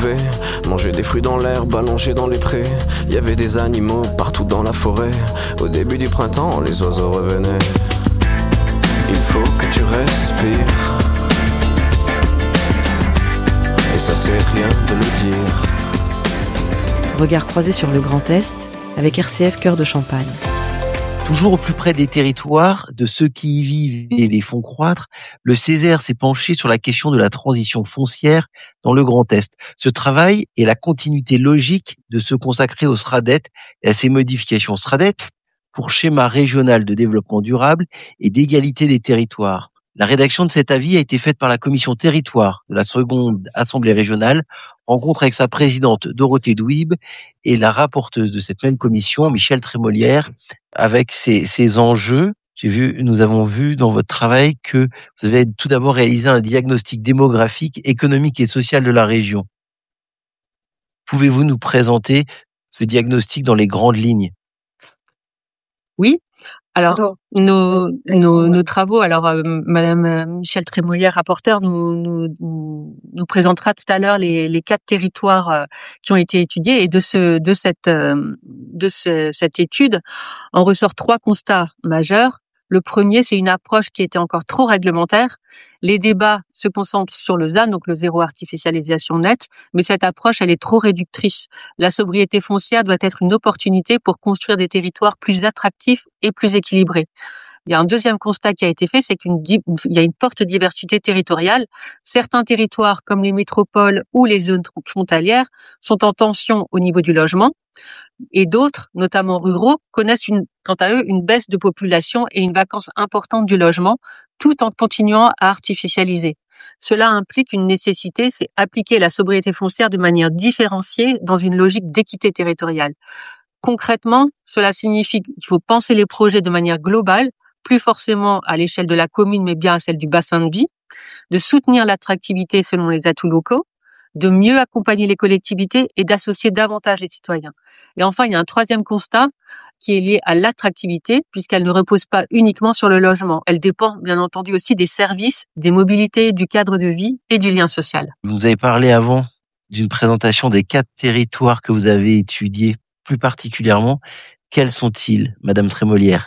retrouver. Manger des fruits dans l'herbe, allonger dans les prés. Y avait des animaux partout dans la forêt. Au début du printemps, les oiseaux revenaient. Il faut que tu respires. Et ça c'est rien de le dire. Regard croisé sur le Grand Est avec RCF Cœur de Champagne. Toujours au plus près des territoires, de ceux qui y vivent et les font croître, le Césaire s'est penché sur la question de la transition foncière dans le Grand Est. Ce travail est la continuité logique de se consacrer au SRADET et à ses modifications. SRADET pour schéma régional de développement durable et d'égalité des territoires. La rédaction de cet avis a été faite par la commission territoire de la seconde assemblée régionale, rencontre avec sa présidente Dorothée Douib et la rapporteuse de cette même commission, Michèle Trémolière, avec ses enjeux. Nous avons vu dans votre travail que vous avez tout d'abord réalisé un diagnostic démographique, économique et social de la région. Pouvez-vous nous présenter ce diagnostic dans les grandes lignes? Oui. Alors, nos travaux, Madame Michèle Trémolière, rapporteure, nous présentera tout à l'heure les 4 territoires qui ont été étudiés, et de cette étude, on ressort 3 constats majeurs. Le premier, c'est une approche qui était encore trop réglementaire. Les débats se concentrent sur le ZAN, donc le zéro artificialisation nette, mais cette approche, elle est trop réductrice. La sobriété foncière doit être une opportunité pour construire des territoires plus attractifs et plus équilibrés. Il y a un deuxième constat qui a été fait, c'est qu'il y a une forte diversité territoriale. Certains territoires, comme les métropoles ou les zones frontalières, sont en tension au niveau du logement, et d'autres, notamment ruraux, connaissent quant à eux une baisse de population et une vacance importante du logement, tout en continuant à artificialiser. Cela implique une nécessité, c'est appliquer la sobriété foncière de manière différenciée dans une logique d'équité territoriale. Concrètement, cela signifie qu'il faut penser les projets de manière globale, plus forcément à l'échelle de la commune, mais bien à celle du bassin de vie, de soutenir l'attractivité selon les atouts locaux, de mieux accompagner les collectivités et d'associer davantage les citoyens. Et enfin, il y a un troisième constat qui est lié à l'attractivité, puisqu'elle ne repose pas uniquement sur le logement. Elle dépend, bien entendu, aussi des services, des mobilités, du cadre de vie et du lien social. Vous nous avez parlé avant d'une présentation des 4 territoires que vous avez étudiés plus particulièrement. Quels sont-ils, Madame Trémolière?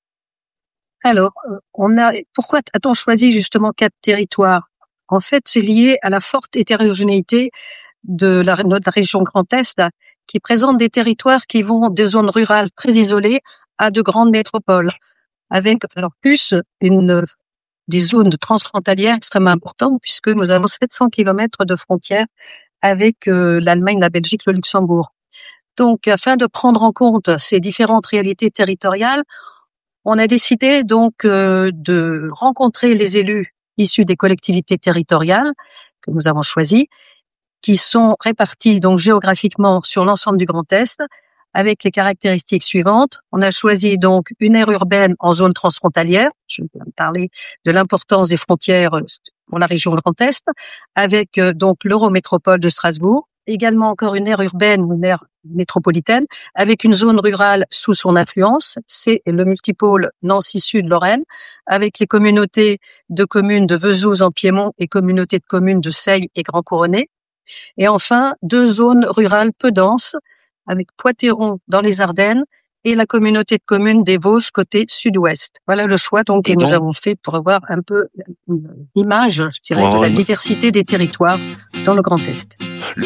Alors, pourquoi a-t-on choisi justement 4 territoires? En fait, c'est lié à la forte hétérogénéité de la région Grand Est, qui présente des territoires qui vont des zones rurales très isolées à de grandes métropoles, avec alors plus des zones transfrontalières extrêmement importantes, puisque nous avons 700 kilomètres de frontières avec l'Allemagne, la Belgique, le Luxembourg. Donc, afin de prendre en compte ces différentes réalités territoriales, on a décidé donc de rencontrer les élus issus des collectivités territoriales que nous avons choisis, qui sont répartis donc géographiquement sur l'ensemble du Grand Est, avec les caractéristiques suivantes. On a choisi donc une aire urbaine en zone transfrontalière. Je vais parler de l'importance des frontières pour la région Grand Est, avec donc l'Eurométropole de Strasbourg. Également encore une aire urbaine ou une aire métropolitaine, avec une zone rurale sous son influence. C'est le multipôle Nancy-Sud-Lorraine, avec les communautés de communes de Vesoul en Piémont et communautés de communes de Seille et Grand Couronné. Et enfin, 2 zones rurales peu denses, avec Poitéron dans les Ardennes et la communauté de communes des Vosges côté sud-ouest. Voilà le choix donc que nous avons fait pour avoir un peu une image, je dirais, de la diversité des territoires dans le Grand Est.